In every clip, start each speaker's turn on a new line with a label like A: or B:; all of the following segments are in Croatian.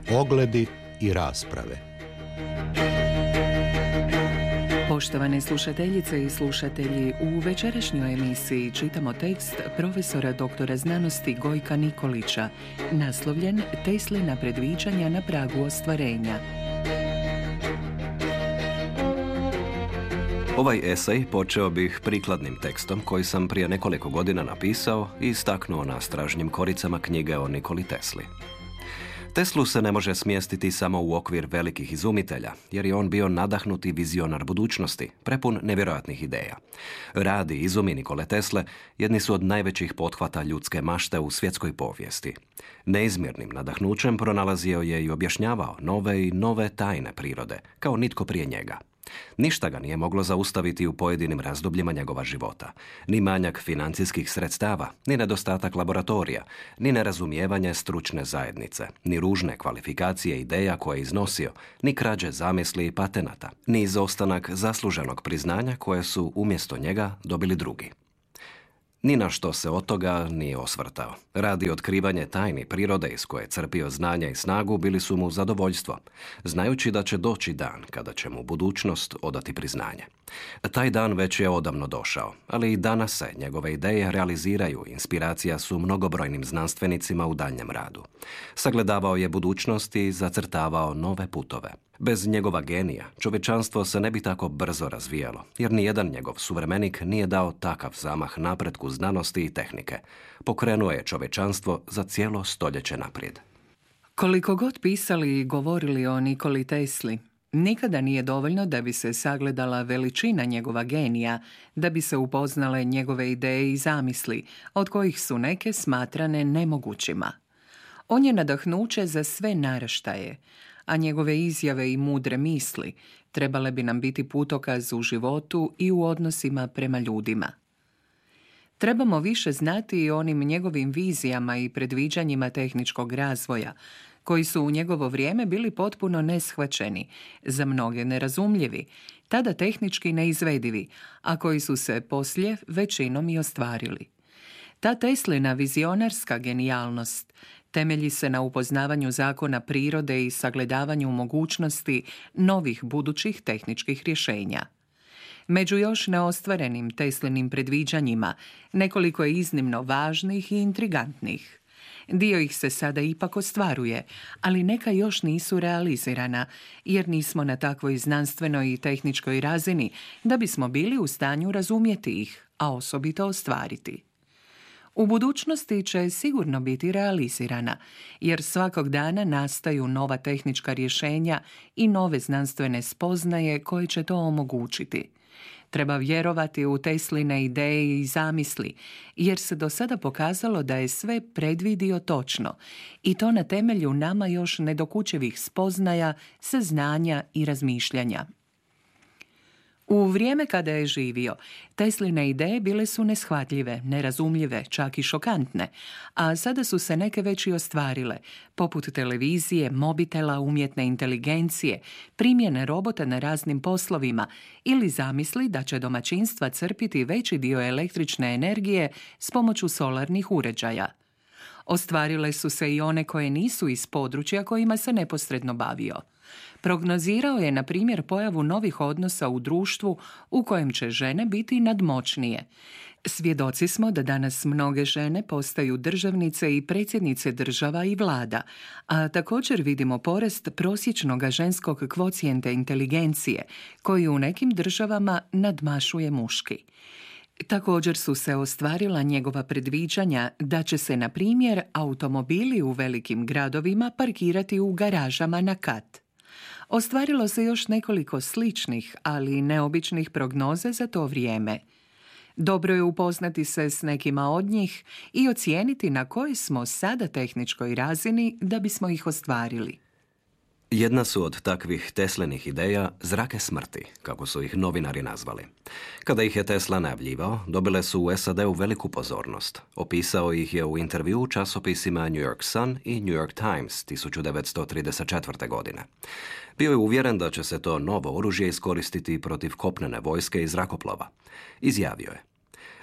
A: Ogledi i rasprave.
B: Poštovane slušateljice i slušatelji, u večerašnjoj emisiji čitamo tekst profesora doktora znanosti Gojka Nikolića, naslovljen Teslina predviđanja na pragu ostvarenja.
C: Ovaj esej počeo bih prikladnim tekstom koji sam prije nekoliko godina napisao i istaknuo na stražnjim koricama knjige o Nikoli Tesli. Teslu se ne može smjestiti samo u okvir velikih izumitelja, jer je on bio nadahnuti vizionar budućnosti, prepun nevjerojatnih ideja. Rad i izumi Nikole Tesle jedni su od najvećih pothvata ljudske mašte u svjetskoj povijesti. Neizmjernim nadahnućem pronalazio je i objašnjavao nove i nove tajne prirode, kao nitko prije njega. Ništa ga nije moglo zaustaviti u pojedinim razdobljima njegova života. Ni manjak financijskih sredstava, ni nedostatak laboratorija, ni nerazumijevanje stručne zajednice, ni ružne kvalifikacije ideja koje je iznosio, ni krađe zamisli i patenata, ni izostanak zasluženog priznanja koje su umjesto njega dobili drugi. Ni na što se od toga nije osvrtao. Rad i otkrivanje tajni prirode iz koje je crpio znanja i snagu bili su mu zadovoljstvo, znajući da će doći dan kada će mu budućnost odati priznanje. Taj dan već je odavno došao, ali i danas se njegove ideje realiziraju, inspiracija su mnogobrojnim znanstvenicima u daljnjem radu. Sagledavao je budućnost i zacrtavao nove putove. Bez njegova genija, čovječanstvo se ne bi tako brzo razvijalo, jer nijedan njegov suvremenik nije dao takav zamah napretku znanosti i tehnike. Pokrenuo je čovječanstvo za cijelo stoljeće naprijed.
B: Koliko god pisali i govorili o Nikoli Tesli, nikada nije dovoljno da bi se sagledala veličina njegova genija, da bi se upoznale njegove ideje i zamisli, od kojih su neke smatrane nemogućima. On je nadahnuće za sve naraštaje, a njegove izjave i mudre misli trebale bi nam biti putokaz u životu i u odnosima prema ljudima. Trebamo više znati i o onim njegovim vizijama i predviđanjima tehničkog razvoja, koji su u njegovo vrijeme bili potpuno neshvaćeni, za mnoge nerazumljivi, tada tehnički neizvedivi, a koji su se poslije većinom i ostvarili. Ta Teslina vizionarska genijalnost temelji se na upoznavanju zakona prirode i sagledavanju mogućnosti novih budućih tehničkih rješenja. Među još neostvarenim Teslinim predviđanjima nekoliko je iznimno važnih i intrigantnih. Dio ih se sada ipak ostvaruje, ali neka još nisu realizirana, jer nismo na takvoj znanstvenoj i tehničkoj razini da bismo bili u stanju razumjeti ih, a osobito ostvariti. U budućnosti će sigurno biti realizirana, jer svakog dana nastaju nova tehnička rješenja i nove znanstvene spoznaje koje će to omogućiti. Treba vjerovati u Tesline ideje i zamisli, jer se do sada pokazalo da je sve predvidio točno, i to na temelju nama još nedokučivih spoznaja, saznanja i razmišljanja. U vrijeme kada je živio, Tesline ideje bile su neshvatljive, nerazumljive, čak i šokantne, a sada su se neke već i ostvarile, poput televizije, mobitela, umjetne inteligencije, primjene robota na raznim poslovima ili zamisli da će domaćinstva crpiti veći dio električne energije s pomoću solarnih uređaja. Ostvarile su se i one koje nisu iz područja kojima se neposredno bavio. Prognozirao je, na primjer, pojavu novih odnosa u društvu u kojem će žene biti nadmoćnije. Svjedoci smo da danas mnoge žene postaju državnice i predsjednice država i vlada, a također vidimo porast prosječnog ženskog kvocijenta inteligencije, koji u nekim državama nadmašuje muški. Također su se ostvarila njegova predviđanja da će se, na primjer, automobili u velikim gradovima parkirati u garažama na kat. Ostvarilo se još nekoliko sličnih, ali neobičnih prognoza za to vrijeme. Dobro je upoznati se s nekima od njih i ocijeniti na kojoj smo sada tehničkoj razini da bismo ih ostvarili.
C: Jedna su od takvih Teslinih ideja zrake smrti, kako su ih novinari nazvali. Kada ih je Tesla najavljivao, dobile su u SAD-u veliku pozornost. Opisao ih je u intervju u časopisima New York Sun i New York Times 1934. godine. Bio je uvjeren da će se to novo oružje iskoristiti protiv kopnene vojske i zrakoplova. Izjavio je: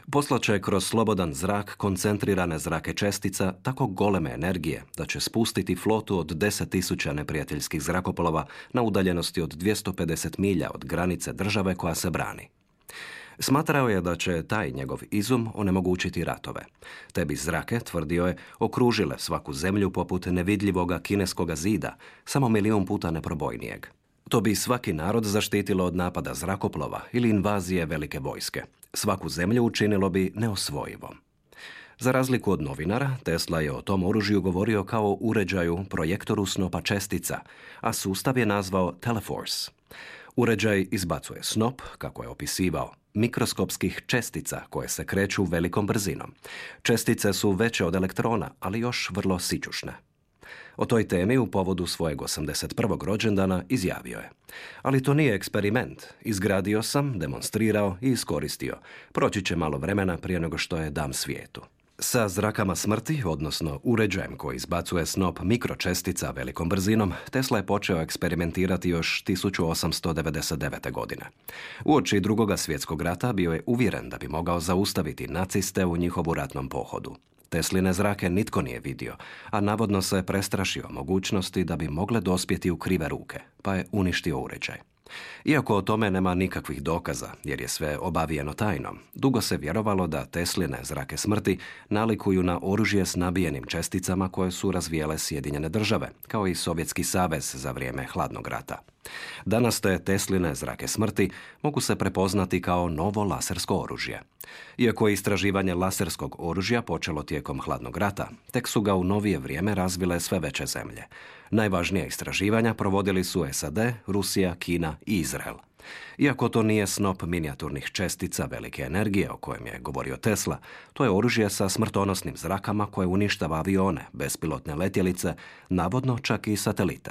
C: Poslaće kroz slobodan zrak koncentrirane zrake čestica tako goleme energije da će spustiti flotu od 10.000 neprijateljskih zrakoplova na udaljenosti od 250 milja od granice države koja se brani. Smatrao je da će taj njegov izum onemogućiti ratove. Te bi zrake, tvrdio je, okružile svaku zemlju poput nevidljivoga kineskoga zida, samo 1.000.000 puta neprobojnijeg. To bi svaki narod zaštitilo od napada zrakoplova ili invazije velike vojske. Svaku zemlju učinilo bi neosvojivom. Za razliku od novinara, Tesla je o tom oružju govorio kao uređaju projektoru snopa čestica, a sustav je nazvao Teleforce. Uređaj izbacuje snop, kako je opisivao, mikroskopskih čestica koje se kreću velikom brzinom. Čestice su veće od elektrona, ali još vrlo sićušne. O toj temi u povodu svojeg 81. rođendana izjavio je: ali to nije eksperiment. Izgradio sam, demonstrirao i iskoristio. Proći će malo vremena prije nego što je dam svijetu. Sa zrakama smrti, odnosno uređajem koji izbacuje snop mikročestica velikom brzinom, Tesla je počeo eksperimentirati još 1899. godine. Uoči Drugog svjetskog rata bio je uvjeren da bi mogao zaustaviti naciste u njihovu ratnom pohodu. Tesline zrake nitko nije vidio, a navodno se prestrašio mogućnosti da bi mogle dospjeti u krive ruke, pa je uništio uređaj. Iako o tome nema nikakvih dokaza, jer je sve obavijeno tajnom, dugo se vjerovalo da Tesline zrake smrti nalikuju na oružje s nabijenim česticama koje su razvijele Sjedinjene države, kao i Sovjetski savez za vrijeme hladnog rata. Danas te Tesline zrake smrti mogu se prepoznati kao novo lasersko oružje. Iako je istraživanje laserskog oružja počelo tijekom hladnog rata, tek su ga u novije vrijeme razvile sve veće zemlje. Najvažnija istraživanja provodili su SAD, Rusija, Kina i Izrael. Iako to nije snop minijaturnih čestica velike energije o kojem je govorio Tesla, to je oružje sa smrtonosnim zrakama koje uništava avione, bespilotne letjelice, navodno čak i satelite.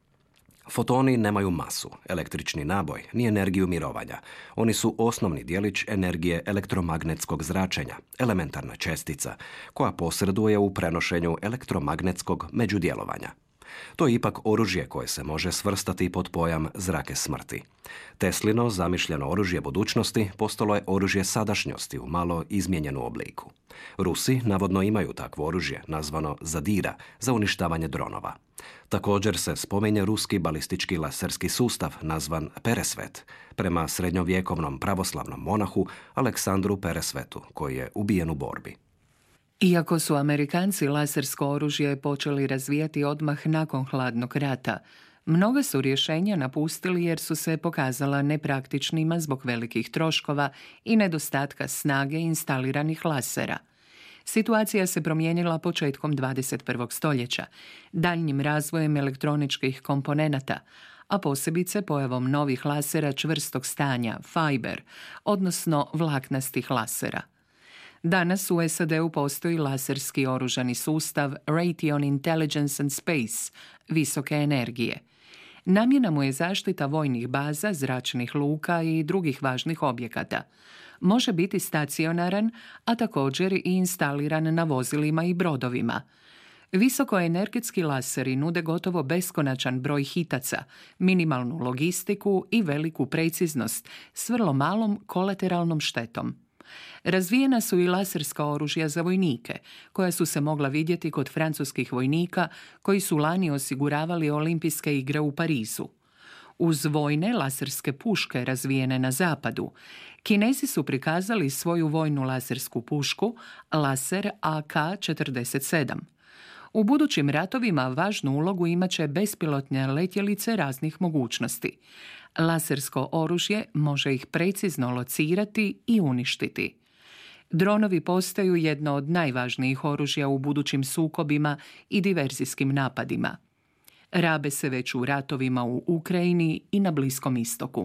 C: Fotoni nemaju masu, električni naboj, ni energiju mirovanja. Oni su osnovni djelić energije elektromagnetskog zračenja, elementarna čestica, koja posreduje u prenošenju elektromagnetskog međudjelovanja. To je ipak oružje koje se može svrstati pod pojam zrake smrti. Teslino zamišljeno oružje budućnosti postalo je oružje sadašnjosti u malo izmijenjenu obliku. Rusi navodno imaju takvo oružje, nazvano Zadira, za uništavanje dronova. Također se spominje ruski balistički laserski sustav, nazvan Peresvet, prema srednjovjekovnom pravoslavnom monahu Aleksandru Peresvetu, koji je ubijen u borbi.
B: Iako su Amerikanci lasersko oružje počeli razvijati odmah nakon hladnog rata, mnoga su rješenja napustili jer su se pokazala nepraktičnima zbog velikih troškova i nedostatka snage instaliranih lasera. Situacija se promijenila početkom 21. stoljeća, daljnjim razvojem elektroničkih komponenata, a posebice pojavom novih lasera čvrstog stanja, fiber, odnosno vlaknastih lasera. Danas u SAD-u postoji laserski oružani sustav Raytheon Intelligence and Space, visoke energije. Namjena mu je zaštita vojnih baza, zračnih luka i drugih važnih objekata. Može biti stacionaran, a također i instaliran na vozilima i brodovima. Visokoenergetski laseri nude gotovo beskonačan broj hitaca, minimalnu logistiku i veliku preciznost s vrlo malom kolateralnom štetom. Razvijena su i laserska oružja za vojnike, koja su se mogla vidjeti kod francuskih vojnika koji su lani osiguravali olimpijske igre u Parizu. Uz vojne laserske puške razvijene na zapadu, Kinezi su prikazali svoju vojnu lasersku pušku, laser AK-47. U budućim ratovima važnu ulogu imaće bespilotne letjelice raznih mogućnosti. Lasersko oružje može ih precizno locirati i uništiti. Dronovi postaju jedno od najvažnijih oružja u budućim sukobima i diverzijskim napadima. Rabe se već u ratovima u Ukrajini i na Bliskom istoku.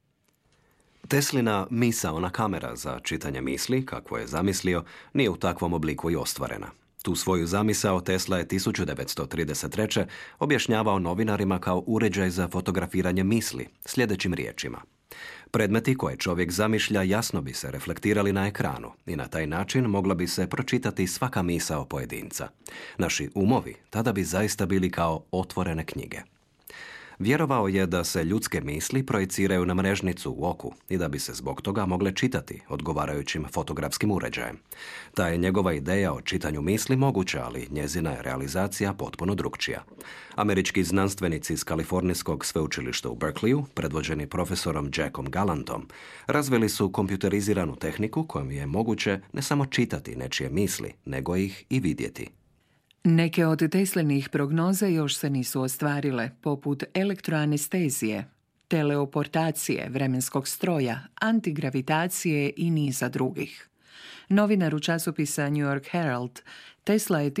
C: Teslina misaona kamera za čitanje misli, kako je zamislio, nije u takvom obliku i ostvarena. Tu svoju zamisao Tesla je 1933. objašnjavao novinarima kao uređaj za fotografiranje misli, sljedećim riječima. Predmeti koje čovjek zamišlja jasno bi se reflektirali na ekranu i na taj način mogla bi se pročitati svaka misao pojedinca. Naši umovi tada bi zaista bili kao otvorene knjige. Vjerovao je da se ljudske misli projiciraju na mrežnicu u oku i da bi se zbog toga mogle čitati odgovarajućim fotografskim uređajem. Ta je njegova ideja o čitanju misli moguća, ali njezina je realizacija potpuno drukčija. Američki znanstvenici iz Kalifornijskog sveučilišta u Berkeleyu, predvođeni profesorom Jackom Gallantom, razvili su kompjuteriziranu tehniku kojom je moguće ne samo čitati nečije misli, nego ih i vidjeti.
B: Neke od Teslinih prognoza još se nisu ostvarile, poput elektroanestezije, teleoportacije, vremenskog stroja, antigravitacije i niza drugih. Novinar u časopisa New York Herald Tesla je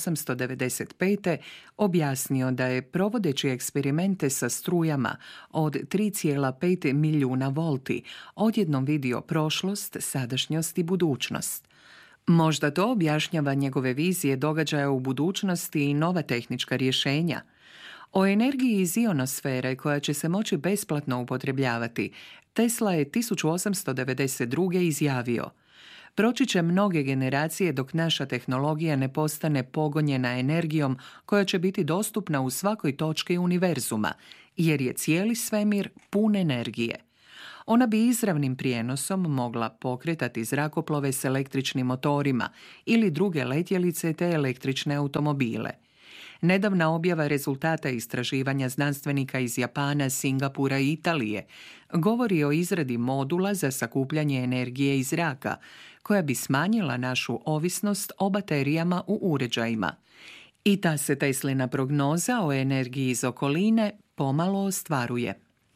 B: 1895. objasnio da je, provodeći eksperimente sa strujama od 3,5 milijuna volti, odjednom vidio prošlost, sadašnjost i budućnost. Možda to objašnjava njegove vizije događaja u budućnosti i nova tehnička rješenja. O energiji iz ionosfere koja će se moći besplatno upotrebljavati, Tesla je 1892. izjavio: proći će mnoge generacije dok naša tehnologija ne postane pogonjena energijom koja će biti dostupna u svakoj točki univerzuma, jer je cijeli svemir pun energije. Ona bi izravnim prijenosom mogla pokretati zrakoplove s električnim motorima ili druge letjelice te električne automobile. Nedavna objava rezultata istraživanja znanstvenika iz Japana, Singapura i Italije govori o izradi modula za sakupljanje energije iz zraka, koja bi smanjila našu ovisnost o baterijama u uređajima. I ta se Teslina prognoza o energiji iz okoline pomalo ostvaruje.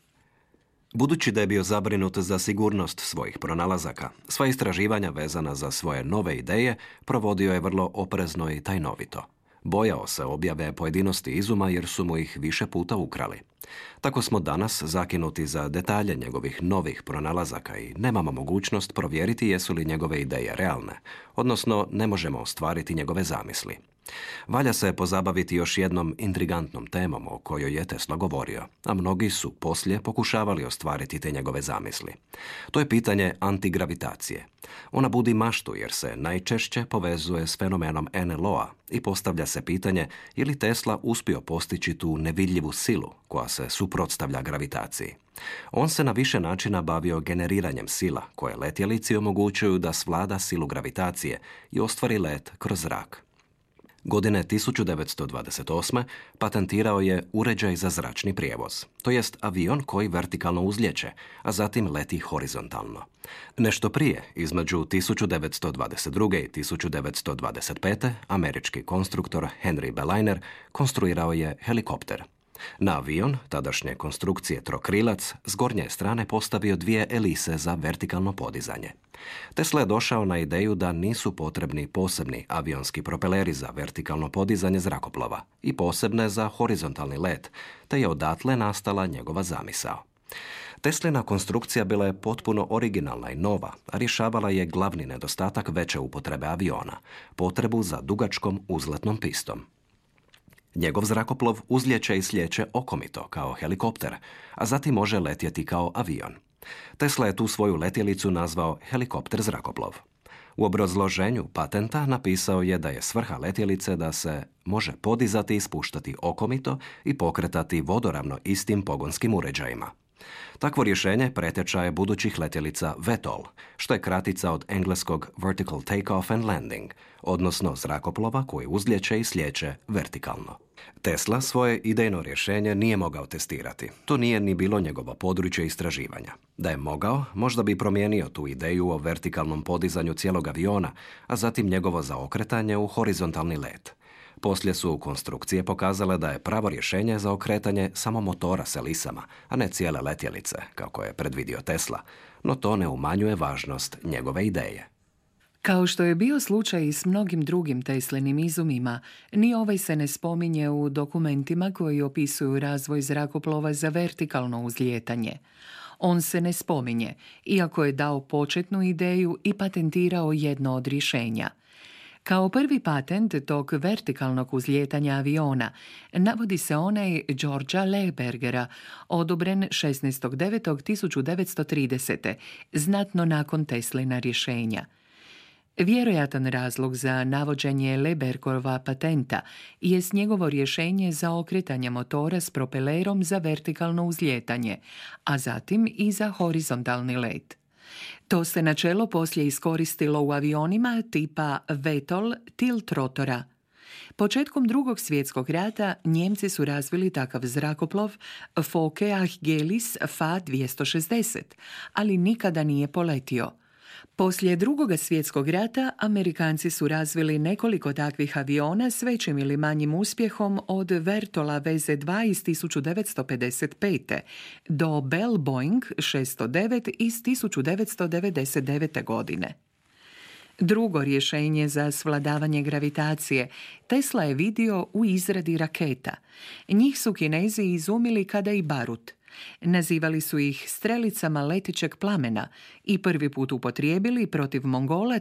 C: Budući da je bio zabrinut za sigurnost svojih pronalazaka, sva istraživanja vezana za svoje nove ideje provodio je vrlo oprezno i tajnovito. Bojao se objave pojedinosti izuma jer su mu ih više puta ukrali. Tako smo danas zakinuti za detalje njegovih novih pronalazaka i nemamo mogućnost provjeriti jesu li njegove ideje realne, odnosno ne možemo ostvariti njegove zamisli. Valja se pozabaviti još jednom intrigantnom temom o kojoj je Tesla govorio, a mnogi su poslije pokušavali ostvariti te njegove zamisli. To je pitanje antigravitacije. Ona budi maštu jer se najčešće povezuje s fenomenom NLO-a i postavlja se pitanje je li Tesla uspio postići tu nevidljivu silu koja se suprotstavlja gravitaciji. On se na više načina bavio generiranjem sila koje letjelici omogućuju da svlada silu gravitacije i ostvari let kroz zrak. Godine 1928. patentirao je uređaj za zračni prijevoz, to jest avion koji vertikalno uzlijeće, a zatim leti horizontalno. Nešto prije, između 1922. i 1925. američki konstruktor Henry Belainer konstruirao je helikopter. Na avion, tadašnje konstrukcije trokrilac, s gornje strane postavio 2 elise za vertikalno podizanje. Tesla je došao na ideju da nisu potrebni posebni avionski propeleri za vertikalno podizanje zrakoplova i posebne za horizontalni let, te je odatle nastala njegova zamisao. Teslina konstrukcija bila je potpuno originalna i nova, a rješavala je glavni nedostatak veće upotrebe aviona, potrebu za dugačkom uzletnom pistom. Njegov zrakoplov uzlijeće i slijeće okomito kao helikopter, a zatim može letjeti kao avion. Tesla je tu svoju letjelicu nazvao helikopter zrakoplov. U obrazloženju patenta napisao je da je svrha letjelice da se može podizati i spuštati okomito i pokretati vodoravno istim pogonskim uređajima. Takvo rješenje preteča je budućih letjelica VTOL, što je kratica od engleskog Vertical Takeoff and Landing, odnosno zrakoplova koji uzlijeće i slijeće vertikalno. Tesla svoje idejno rješenje nije mogao testirati. To nije ni bilo njegovo područje istraživanja. Da je mogao, možda bi promijenio tu ideju o vertikalnom podizanju cijelog aviona, a zatim njegovo zaokretanje u horizontalni let. Poslije su konstrukcije pokazale da je pravo rješenje za okretanje samo motora s elisama, a ne cijele letjelice, kako je predvidio Tesla, no to ne umanjuje važnost njegove ideje.
B: Kao što je bio slučaj i s mnogim drugim Teslinim izumima, ni ovaj se ne spominje u dokumentima koji opisuju razvoj zrakoplova za vertikalno uzlijetanje. On se ne spominje, iako je dao početnu ideju i patentirao jedno od rješenja. Kao prvi patent tog vertikalnog uzlijetanja aviona navodi se onaj Georgea Lehbergera, odobren 16.9.1930. znatno nakon Teslina rješenja. Vjerojatan razlog za navođenje Lebergova patenta jest njegovo rješenje za okretanje motora s propelerom za vertikalno uzlijetanje, a zatim i za horizontalni let. To se načelo poslije iskoristilo u avionima tipa VTOL tilt rotora. Početkom Drugog svjetskog rata Njemci su razvili takav zrakoplov Fokke Achgelis Fa-260, ali nikada nije poletio. Poslije Drugog svjetskog rata Amerikanci su razvili nekoliko takvih aviona s većim ili manjim uspjehom od Vertola VZ-2 iz 1955. do Bell Boeing 609 iz 1999. godine. Drugo rješenje za svladavanje gravitacije Tesla je vidio u izradi raketa. Njih su Kinezi izumili kada i barut. Nazivali su ih strelicama letećeg plamena i prvi put upotrijebili protiv Mongola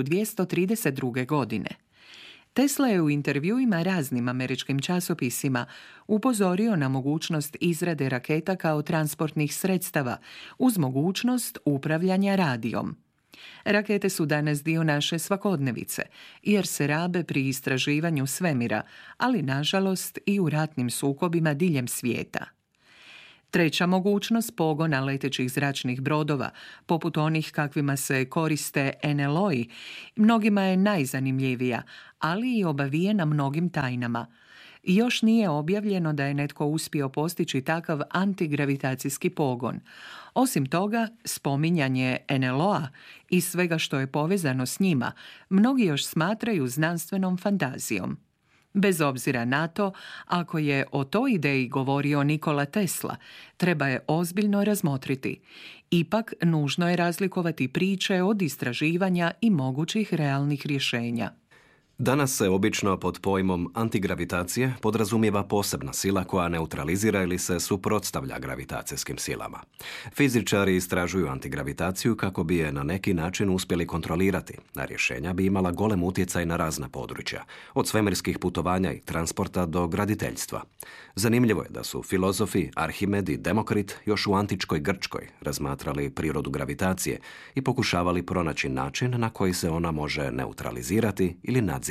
B: 1232. godine. Tesla je u intervjuima raznim američkim časopisima upozorio na mogućnost izrade raketa kao transportnih sredstava uz mogućnost upravljanja radijom. Rakete su danas dio naše svakodnevice, jer se rabe pri istraživanju svemira, ali nažalost i u ratnim sukobima diljem svijeta. Treća mogućnost pogona letećih zračnih brodova, poput onih kakvima se koriste NLO-i, mnogima je najzanimljivija, ali i obavijena mnogim tajnama. Još nije objavljeno da je netko uspio postići takav antigravitacijski pogon. Osim toga, spominjanje NLO-a i svega što je povezano s njima, mnogi još smatraju znanstvenom fantazijom. Bez obzira na to, ako je o toj ideji govorio Nikola Tesla, treba je ozbiljno razmotriti. Ipak, nužno je razlikovati priče od istraživanja i mogućih realnih rješenja.
C: Danas se obično pod pojmom antigravitacije podrazumijeva posebna sila koja neutralizira ili se suprotstavlja gravitacijskim silama. Fizičari istražuju antigravitaciju kako bi je na neki način uspjeli kontrolirati, a rješenja bi imala golem utjecaj na razna područja, od svemirskih putovanja i transporta do graditeljstva. Zanimljivo je da su filozofi Arhimed i Demokrit još u antičkoj Grčkoj razmatrali prirodu gravitacije i pokušavali pronaći način na koji se ona može neutralizirati ili nadzirati.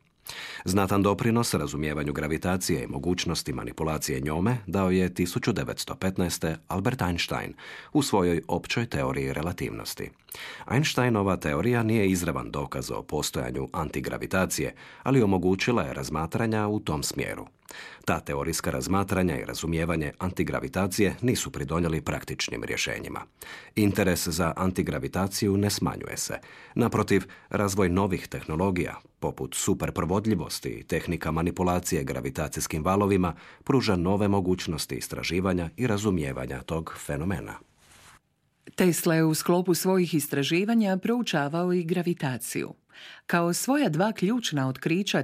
C: Znatan doprinos razumijevanju gravitacije i mogućnosti manipulacije njome dao je 1915. Albert Einstein u svojoj općoj teoriji relativnosti. Einsteinova teorija nije izravan dokaz o postojanju antigravitacije, ali omogućila je razmatranja u tom smjeru. Ta teorijska razmatranja i razumijevanje antigravitacije nisu pridonijeli praktičnim rješenjima. Interes za antigravitaciju ne smanjuje se. Naprotiv, razvoj novih tehnologija, poput superprovodljivosti i tehnika manipulacije gravitacijskim valovima, pruža nove mogućnosti istraživanja i razumijevanja tog fenomena.
B: Tesla je u sklopu svojih istraživanja proučavao i gravitaciju. Kao svoja dva ključna otkrića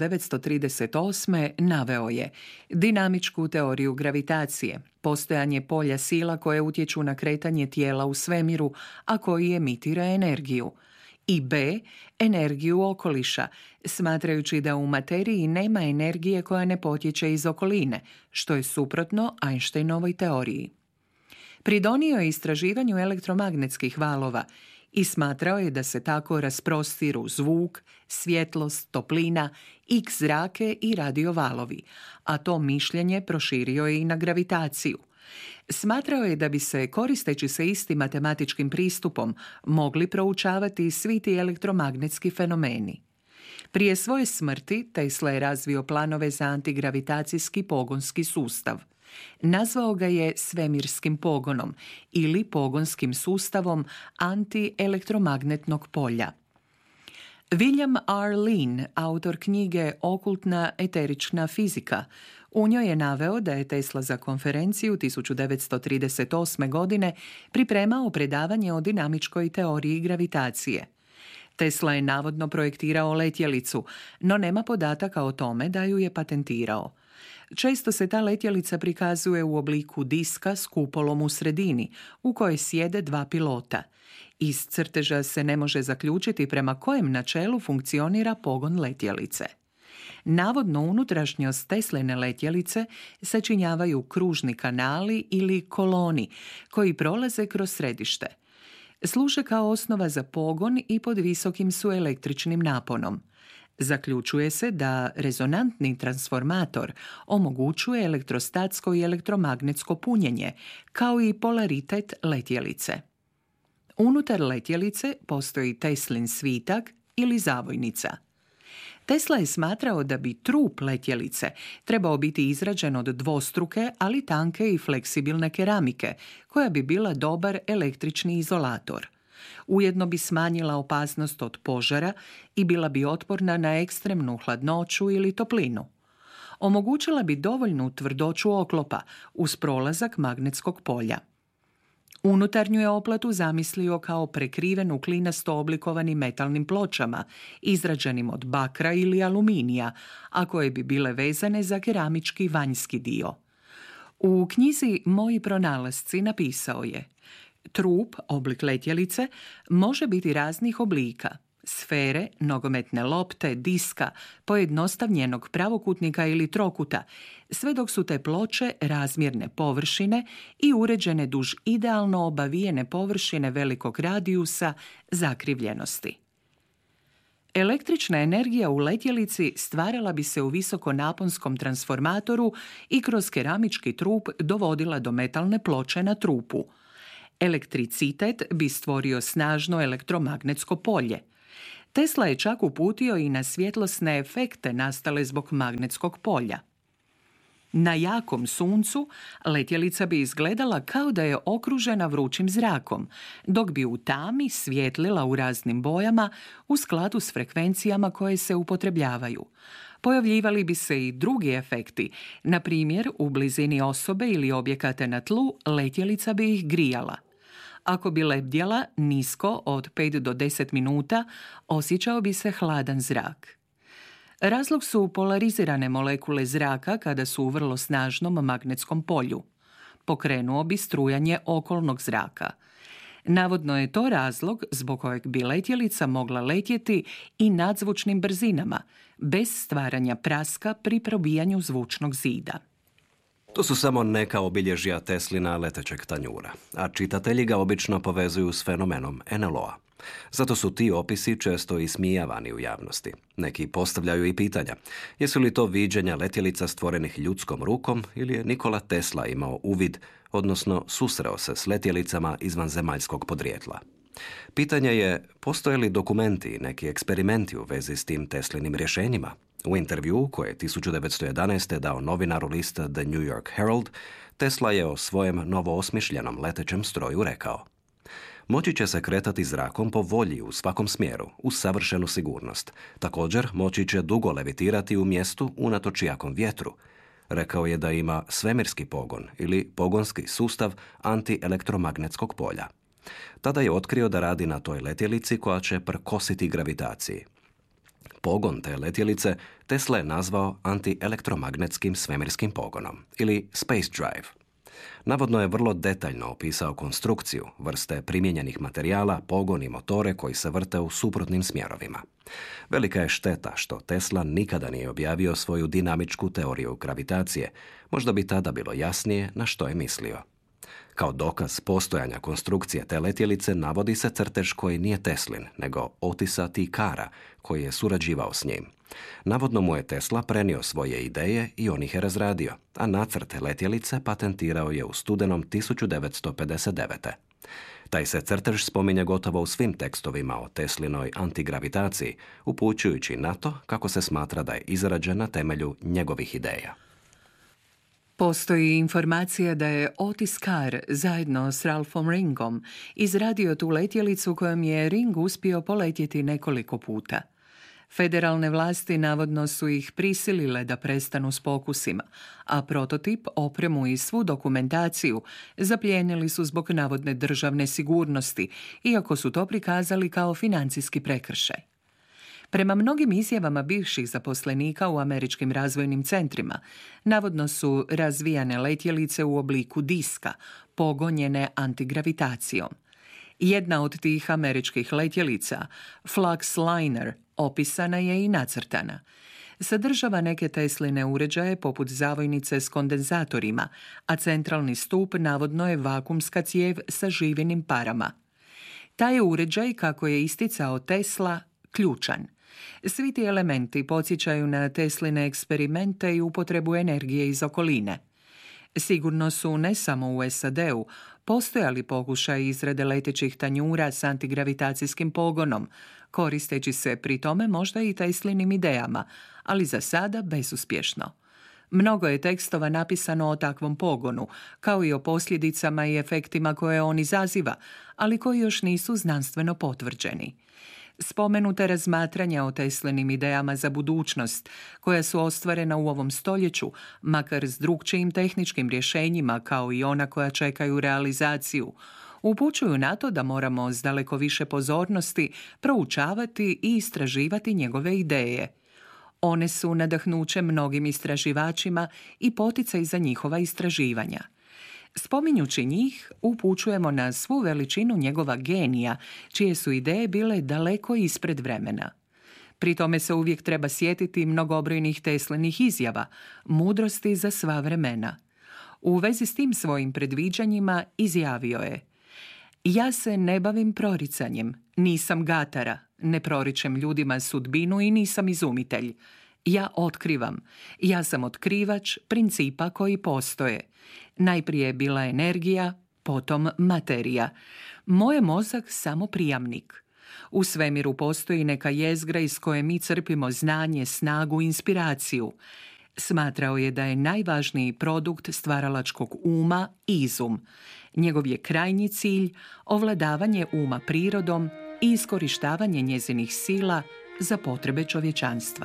B: 1938. naveo je dinamičku teoriju gravitacije, postojanje polja sila koje utječu na kretanje tijela u svemiru, a koji emitira energiju, i b. energiju okoliša, smatrajući da u materiji nema energije koja ne potječe iz okoline, što je suprotno Einsteinovoj teoriji. Pridonio je istraživanju elektromagnetskih valova i smatrao je da se tako rasprostiru zvuk, svjetlost, toplina, X zrake i radiovalovi, a to mišljenje proširio je i na gravitaciju. Smatrao je da bi se, koristeći se istim matematičkim pristupom, mogli proučavati svi ti elektromagnetski fenomeni. Prije svoje smrti Tesla je razvio planove za antigravitacijski pogonski sustav. Nazvao ga je svemirskim pogonom ili pogonskim sustavom antielektromagnetnog polja. William R. Lin, autor knjige Okultna eterična fizika, u njoj je naveo da je Tesla za konferenciju 1938. godine pripremao predavanje o dinamičkoj teoriji gravitacije. Tesla je navodno projektirao letjelicu, no nema podataka o tome da ju je patentirao. Često se ta letjelica prikazuje u obliku diska s kupolom u sredini, u kojoj sjede dva pilota. Iz crteža se ne može zaključiti prema kojem načelu funkcionira pogon letjelice. Navodno unutrašnjost Tesline letjelice sačinjavaju kružni kanali ili koloni koji prolaze kroz središte. Služe kao osnova za pogon i pod visokim su električnim naponom. Zaključuje se da rezonantni transformator omogućuje elektrostatsko i elektromagnetsko punjenje, kao i polaritet letjelice. Unutar letjelice postoji Teslin svitak ili zavojnica. Tesla je smatrao da bi trup letjelice trebao biti izrađen od dvostruke, ali tanke i fleksibilne keramike, koja bi bila dobar električni izolator. Ujedno bi smanjila opasnost od požara i bila bi otporna na ekstremnu hladnoću ili toplinu. Omogućila bi dovoljnu tvrdoću oklopa uz prolazak magnetskog polja. Unutarnju je oplatu zamislio kao prekrivenu klinasto oblikovanim metalnim pločama, izrađenim od bakra ili aluminija, a koje bi bile vezane za keramički vanjski dio. U knjizi Moji pronalasci napisao je: trup, oblik letjelice, može biti raznih oblika: sfere, nogometne lopte, diska, pojednostavljenog pravokutnika ili trokuta, sve dok su te ploče razmjerne površine i uređene duž idealno obavijene površine velikog radijusa zakrivljenosti. Električna energija u letjelici stvarala bi se u visokonaponskom transformatoru i kroz keramički trup dovodila do metalne ploče na trupu. Elektricitet bi stvorio snažno elektromagnetsko polje. Tesla je čak uputio i na svjetlosne efekte nastale zbog magnetskog polja. Na jakom suncu letjelica bi izgledala kao da je okružena vrućim zrakom, dok bi u tami svjetlila u raznim bojama u skladu s frekvencijama koje se upotrebljavaju. Pojavljivali bi se i drugi efekti, na primjer u blizini osobe ili objekata na tlu letjelica bi ih grijala. Ako bi lebdjela nisko od 5 do 10 minuta, osjećao bi se hladan zrak. Razlog su polarizirane molekule zraka kada su u vrlo snažnom magnetskom polju. Pokrenuo bi strujanje okolnog zraka. Navodno je to razlog zbog kojeg bi letjelica mogla letjeti i nadzvučnim brzinama, bez stvaranja praska pri probijanju zvučnog zida.
C: To su samo neka obilježja Teslina letećeg tanjura, a čitatelji ga obično povezuju s fenomenom NLO-a. Zato su ti opisi često ismijavani u javnosti. Neki postavljaju i pitanja: jesu li to viđenja letjelica stvorenih ljudskom rukom ili je Nikola Tesla imao uvid, odnosno susreo se s letjelicama izvanzemaljskog podrijetla? Pitanje je, postoje li dokumenti i neki eksperimenti u vezi s tim Teslinim rješenjima? U intervjuu koje je 1911. dao novinaru lista The New York Herald, Tesla je o svojem novoosmišljenom letećem stroju rekao: moći će se kretati zrakom po volji u svakom smjeru, uz savršenu sigurnost. Također, moći će dugo levitirati u mjestu unatoč jakom vjetru. Rekao je da ima svemirski pogon ili pogonski sustav antielektromagnetskog polja. Tada je otkrio da radi na toj letjelici koja će prkositi gravitaciji. Pogon te letjelice Tesla je nazvao antielektromagnetskim svemirskim pogonom ili Space Drive. Navodno je vrlo detaljno opisao konstrukciju, vrste primijenjenih materijala, pogon i motore koji se vrte u suprotnim smjerovima. Velika je šteta što Tesla nikada nije objavio svoju dinamičku teoriju gravitacije, možda bi tada bilo jasnije na što je mislio. Kao dokaz postojanja konstrukcije te letjelice navodi se crtež koji nije Teslin, nego Otisa T. Carra, koji je surađivao s njim. Navodno mu je Tesla prenio svoje ideje i on ih je razradio, a nacrt letjelice patentirao je u studenom 1959. Taj se crtež spominje gotovo u svim tekstovima o Teslinoj antigravitaciji, upućujući na to kako se smatra da je izrađen na temelju njegovih ideja.
B: Postoji informacija da je Otis Carr zajedno s Ralphom Ringom izradio tu letjelicu kojom je Ring uspio poletjeti nekoliko puta. Federalne vlasti navodno su ih prisilile da prestanu s pokusima, a prototip, opremu i svu dokumentaciju zaplijenili su zbog navodne državne sigurnosti, iako su to prikazali kao financijski prekršaj. Prema mnogim izjavama bivših zaposlenika u američkim razvojnim centrima, navodno su razvijane letjelice u obliku diska, pogonjene antigravitacijom. Jedna od tih američkih letjelica, Flux Liner, opisana je i nacrtana. Sadržava neke Tesline uređaje poput zavojnice s kondenzatorima, a centralni stup navodno je vakumska cijev sa živinim parama. Taj je uređaj, kako je isticao Tesla, ključan. Svi ti elementi podsjećaju na Tesline eksperimente i upotrebu energije iz okoline. Sigurno su ne samo u SAD-u postojali pokušaj izrade letećih tanjura s antigravitacijskim pogonom, koristeći se pri tome možda i Teslinim idejama, ali za sada bezuspješno. Mnogo je tekstova napisano o takvom pogonu, kao i o posljedicama i efektima koje on izaziva, ali koji još nisu znanstveno potvrđeni. Spomenute razmatranja o Teslinim idejama za budućnost, koja su ostvarena u ovom stoljeću, makar s drukčijim tehničkim rješenjima kao i ona koja čekaju realizaciju, upućuju na to da moramo s daleko više pozornosti proučavati i istraživati njegove ideje. One su nadahnuće mnogim istraživačima i poticaj za njihova istraživanja. Spominjući njih, upućujemo na svu veličinu njegova genija, čije su ideje bile daleko ispred vremena. Pri tome se uvijek treba sjetiti mnogobrojnih Teslinih izjava, mudrosti za sva vremena. U vezi s tim svojim predviđanjima izjavio je: ja se ne bavim proricanjem, nisam gatara, ne proričem ljudima sudbinu i nisam izumitelj. Ja otkrivam. Ja sam otkrivač principa koji postoje. Najprije je bila energija, potom materija. Moj je mozak samo prijamnik. U svemiru postoji neka jezgra iz koje mi crpimo znanje, snagu, inspiraciju. Smatrao je da je najvažniji produkt stvaralačkog uma izum. Njegov je krajnji cilj ovladavanje uma prirodom i iskorištavanje njezinih sila za potrebe čovječanstva.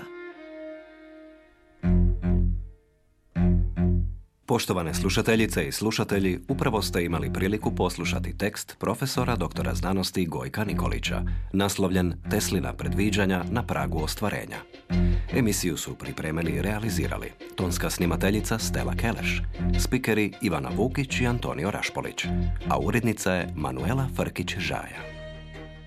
C: Poštovane slušateljice i slušatelji, upravo ste imali priliku poslušati tekst profesora doktora znanosti Gojka Nikolića, naslovljen Teslina predviđanja na pragu ostvarenja. Emisiju su pripremili i realizirali tonska snimateljica Stella Keleš, spikeri Ivana Vukić i Antonio Rašpolić, a urednica je Manuela Frkić-Žaja.